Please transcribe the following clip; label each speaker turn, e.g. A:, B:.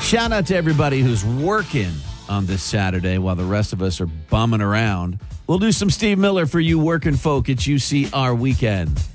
A: Shout out to everybody who's working on this Saturday while the rest of us are bumming around. We'll do some Steve Miller for you working folk at UCR Weekend.